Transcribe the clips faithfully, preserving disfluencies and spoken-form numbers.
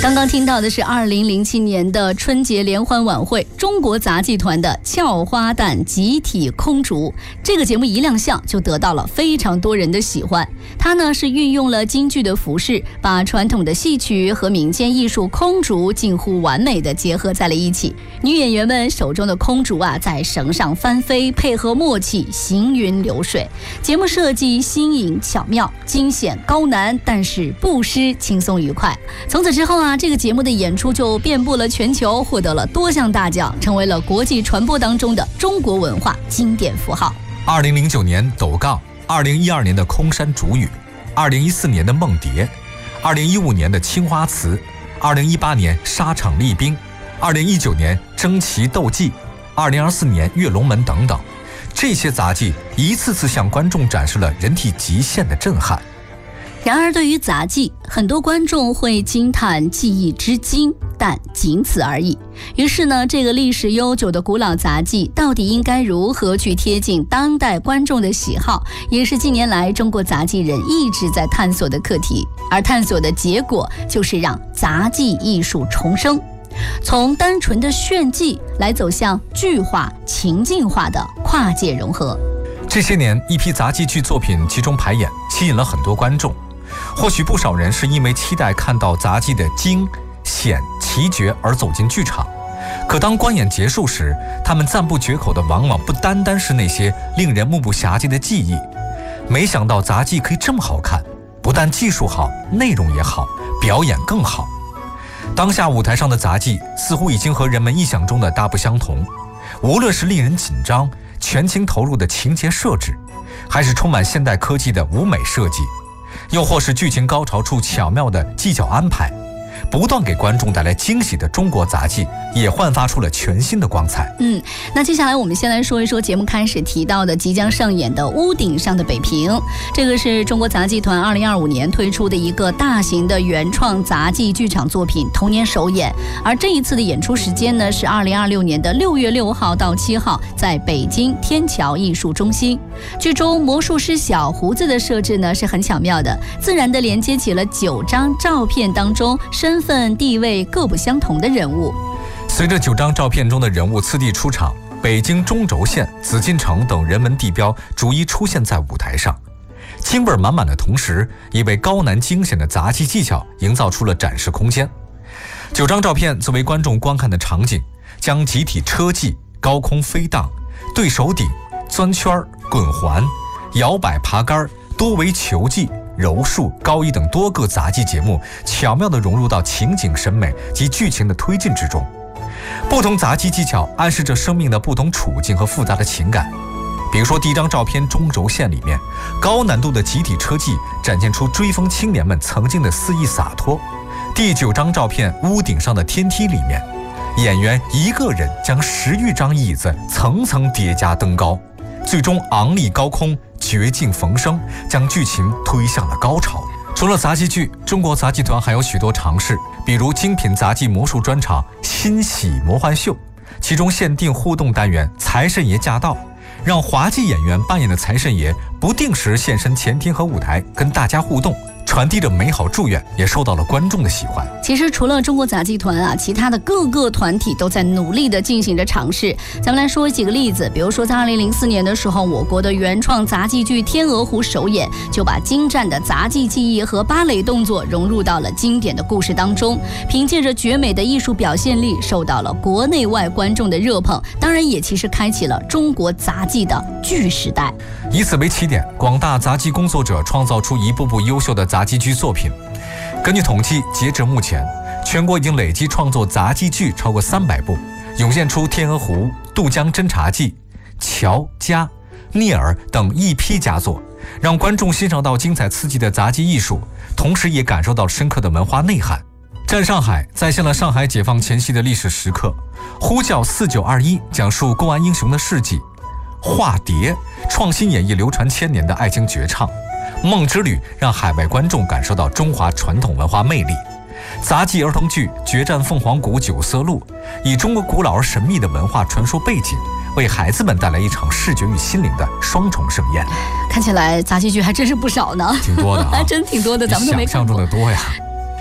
刚刚听到的是二零零七年的春节联欢晚会，中国杂技团的俏花旦集体空竹。这个节目一亮相就得到了非常多人的喜欢。它呢是运用了京剧的服饰，把传统的戏曲和民间艺术空竹近乎完美的结合在了一起。女演员们手中的空竹啊，在绳上翻飞，配合默契，行云流水。节目设计新颖巧妙，惊险高难，但是不失轻松愉快。从此之后啊，这个节目的演出就遍布了全球，获得了多项大奖，成为了国际传播当中的中国文化经典符号。 二零零九年斗杠，二零一二年的空山竹雨，二零一四年的梦蝶，二零一五年的青花瓷，二零一八年沙场丽兵，二零一九年争奇斗技，二零二四年跃龙门等等，这些杂技一次次向观众展示了人体极限的震撼。 然而对于杂技，很多观众会惊叹技艺之精，但仅此而已。于是呢，这个历史悠久的古老杂技到底应该如何去贴近当代观众的喜好，也是近年来中国杂技人一直在探索的课题。而探索的结果就是让杂技艺术重生，从单纯的炫技来走向剧化、情境化的跨界融合。 这些年，一批杂技剧作品集中排演，吸引了很多观众。或许不少人是因为期待看到杂技的惊险奇绝而走进剧场，可当观演结束时，他们赞不绝口的往往不单单是那些令人目不暇接的技艺。没想到杂技可以这么好看，不但技术好，内容也好，表演更好。当下舞台上的杂技似乎已经和人们意想中的大不相同，无论是令人紧张、全情投入的情节设置，还是充满现代科技的舞美设计，又或是剧情高潮处巧妙的技巧安排，不断给观众带来惊喜的中国杂技也焕发出了全新的光彩。 嗯，那接下来我们先来说一说节目开始提到的即将上演的《屋顶上的北平》。这个是中国杂技团二零二五年推出的一个大型的原创杂技剧场作品，同年首演。而这一次的演出时间呢是二零二六年的六月六号到七号，在北京天桥艺术中心。剧中魔术师小胡子的设置呢是很巧妙的，自然地连接起了九张照片当中身份地位各不相同的人物。 随着九张照片中的人物次第出场，北京中轴线、紫禁城等人文地标逐一出现在舞台上，清味满满的同时，也为高难惊险的杂技技巧营造出了展示空间。九张照片作为观众观看的场景，将集体车技、高空飞荡、对手顶、钻圈、滚环、摇摆爬杆、多维球技、柔术、高一等多个杂技节目巧妙地融入到情景审美及剧情的推进之中。不同杂技技巧暗示着生命的不同处境和复杂的情感。比如说第一张照片中轴线里面，高难度的集体车技展现出追风青年们曾经的肆意洒脱。第九张照片屋顶上的天梯里面，演员一个人将十余张椅子层层叠加登高，最终昂立高空，绝境逢生，将剧情推向了高潮。除了杂技剧，中国杂技团还有许多尝试，比如精品杂技魔术专场新喜魔幻秀，其中限定互动单元财神爷驾到，让滑稽演员扮演的财神爷不定时现身前厅和舞台，跟大家互动，传递着美好祝愿，也受到了观众的喜欢。 其实除了中国杂技团啊，其他的各个团体都在努力的进行着尝试。咱们来说几个例子，比如说在二零零四年的时候，我国的原创杂技剧《天鹅湖》首演，就把精湛的杂技技艺和芭蕾动作融入到了经典的故事当中，凭借着绝美的艺术表现力，受到了国内外观众的热捧，当然也其实开启了中国杂技的剧时代。 以此为起点，广大杂技工作者创造出一部部优秀的杂技剧作品。根据统计，截至目前，全国已经累计创作杂技剧超过三百部，涌现出《天鹅湖》、《渡江侦察记》、《乔家》、《聂耳》等一批佳作，让观众欣赏到精彩刺激的杂技艺术，同时也感受到深刻的文化内涵。战上海再现了上海解放前夕的历史时刻，呼叫四九二一讲述公安英雄的事迹，化蝶创新演绎流传千年的爱情绝唱，梦之旅让海外观众感受到中华传统文化魅力。杂技儿童剧《决战凤凰谷九色鹿》以中国古老而神秘的文化传说背景，为孩子们带来一场视觉与心灵的双重盛宴。 看起来杂技剧还真是不少呢， 挺多的、啊、 还真挺多的，咱们都没看过。 想象中的多呀。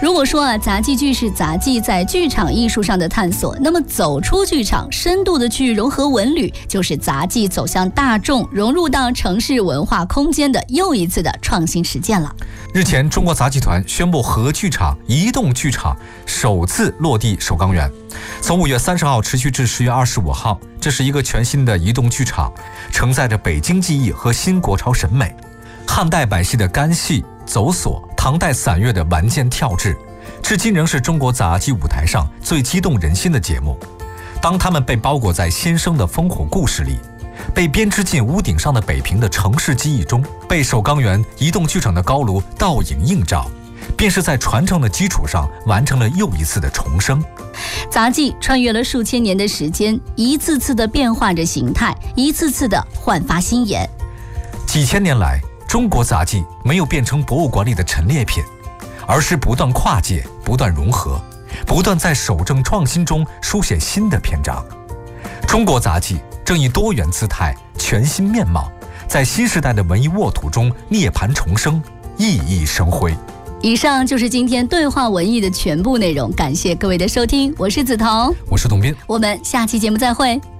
如果说啊，杂技剧是杂技在剧场艺术上的探索，那么走出剧场，深度的去融合文旅，就是杂技走向大众，融入到城市文化空间的又一次的创新实践了。 日前，中国杂技团宣布和剧场移动剧场首次落地首钢园，从五月三十号持续至十月二十五号。这是一个全新的移动剧场，承载着北京记忆和新国潮审美，汉代百戏的干戏、走索，唐代散乐的完剑跳掷，至今仍是中国杂技舞台上最激动人心的节目。当他们被包裹在先生的烽火故事里，被编织进屋顶上的北平的城市记忆中，被首钢园移动剧场的高炉倒影映照，便是在传承的基础上完成了又一次的重生。 杂技穿越了数千年的时间，一次次的变化着形态，一次次的焕发新颜。 几千年来，中国杂技没有变成博物馆里的陈列品，而是不断跨界，不断融合，不断在守正创新中书写新的篇章。中国杂技正以多元姿态、全新面貌，在新时代的文艺沃土中涅槃重生，熠熠生辉。 以上就是今天对话文艺的全部内容，感谢各位的收听，我是梓潼， 我是董斌， 我们下期节目再会。